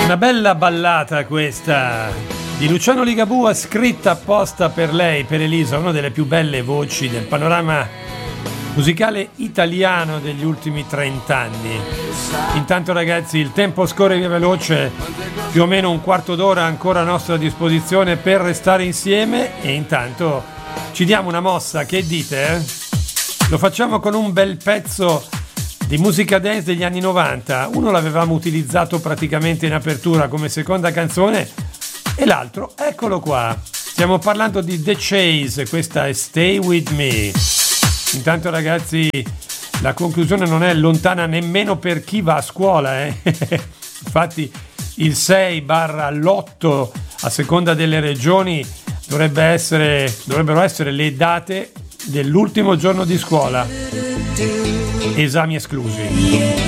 Una bella ballata questa di Luciano Ligabue, scritta apposta per lei, per Elisa, una delle più belle voci del panorama musicale italiano degli ultimi 30 anni. Intanto ragazzi, il tempo scorre via veloce, più o meno un quarto d'ora ancora a nostra disposizione per restare insieme, e intanto ci diamo una mossa, che dite? Lo facciamo con un bel pezzo di musica dance degli anni 90. Uno l'avevamo utilizzato praticamente in apertura come seconda canzone e l'altro, eccolo qua. Stiamo parlando di The Chase, questa è Stay With Me. Intanto ragazzi, la conclusione non è lontana nemmeno per chi va a scuola, Infatti il 6/l'8 a seconda delle regioni dovrebbero essere le date dell'ultimo giorno di scuola, esami esclusi.